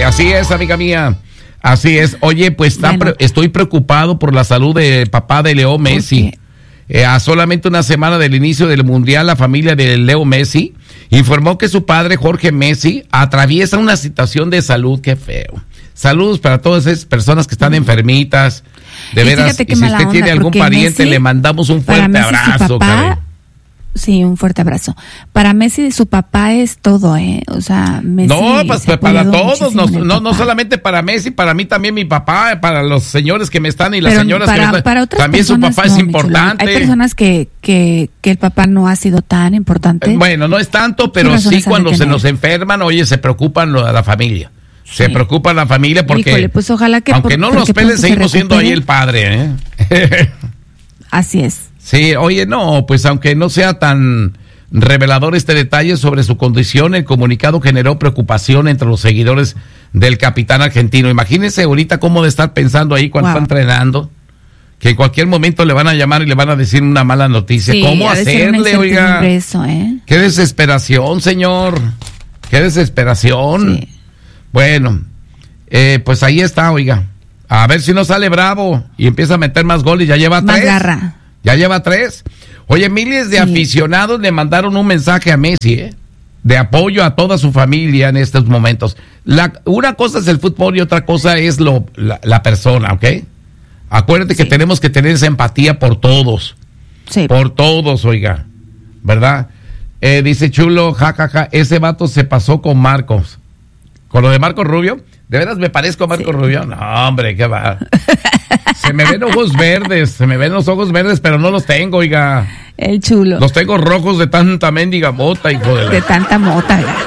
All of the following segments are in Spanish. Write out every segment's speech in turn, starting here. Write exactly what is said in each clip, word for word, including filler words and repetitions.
así es, amiga mía. Así es. Oye, pues está Bueno. pre- estoy preocupado por la salud de papá de Leo Messi. Eh, a solamente una semana del inicio del Mundial, la familia de Leo Messi informó que su padre, Jorge Messi, atraviesa una situación de salud. Qué feo. Saludos para todas esas personas que están enfermitas. De Y veras, fíjate qué y si mala usted onda, tiene algún porque pariente, Messi, le mandamos un para fuerte Messi, su abrazo, papá, caray. Sí, un fuerte abrazo. Para Messi, su papá es todo, ¿eh? O sea, Messi. No, pues, se ha para apoyado todos, muchísimo no, en el no, no papá. solamente para Messi, para mí también mi papá, para los señores que me están y las Pero señoras para, que me están. para otras También su personas papá no, es mi chulo. importante. Hay personas que, que, que el papá no ha sido tan importante. Eh, Bueno, no es tanto, pero razones sí han de cuando se tener. nos enferman, oye, se preocupan lo- a la familia. Se Sí. preocupa la familia porque, Híjole, pues ojalá que aunque por- no porque nos peleen, pronto se seguimos siendo ahí recupere. el padre, ¿eh? Así es. Sí, oye, no, pues aunque no sea tan revelador este detalle sobre su condición, el comunicado generó preocupación entre los seguidores del capitán argentino. Imagínense ahorita cómo de estar pensando ahí cuando Wow. está entrenando, que en cualquier momento le van a llamar y le van a decir una mala noticia. Sí, ¿Cómo ha de ser una hacerle, oiga? incertidumbre eso, ¿eh? Qué desesperación, señor. Qué desesperación. Sí. Bueno, eh, pues ahí está, oiga. A ver si no sale bravo y empieza a meter más goles. Ya lleva Más tres. garra. Ya lleva tres. Oye, miles de Sí. aficionados le mandaron un mensaje a Messi, ¿eh? De apoyo a toda su familia en estos momentos. La, una cosa es el fútbol y otra cosa es lo, la, la persona, ¿ok? Acuérdate que Sí. tenemos que tener esa empatía por todos. Sí. Por todos, oiga. ¿Verdad? Eh, dice Chulo, jajaja, ja, ja, ese vato se pasó con Marcos. ¿Con lo de Marcos Rubio? ¿De veras me parezco a Marcos Sí. Rubio? No, hombre, qué va. Se me ven ojos verdes, se me ven los ojos verdes, pero no los tengo, oiga. El chulo. Los tengo rojos de tanta mendiga mota, hijo de la... De tanta mota, ¿verdad?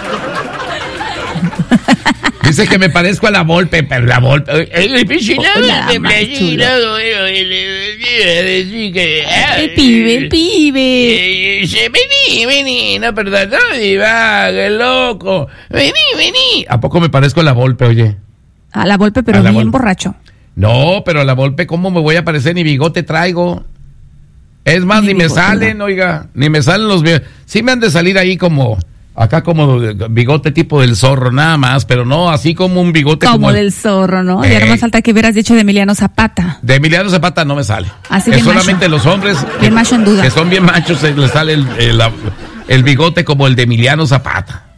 Dice que me parezco a la Volpe, pero la Volpe... El piscina, Nada más, chulo. El pibe, el pibe. Dice, vení, vení, no, perdón, no, diva, qué loco. Vení, vení. ¿A poco me parezco a la Volpe, oye? A la Volpe, pero A la bien Volpe. borracho. No, pero a la Volpe, ¿cómo me voy a parecer? Ni bigote traigo. Es más, Ni ni, me bigote, salen, ¿no? oiga, ni me salen los... bi- Sí me han de salir ahí como... Acá como bigote tipo del zorro, nada más, pero no así como un bigote como... Como el- del zorro, ¿no? Y Ey. ahora más falta que hubieras dicho de Emiliano Zapata. De Emiliano Zapata no me sale. Así es bien solamente macho. los hombres Bien macho en duda. que son bien machos, se les sale el, el- el bigote como el de Emiliano Zapata.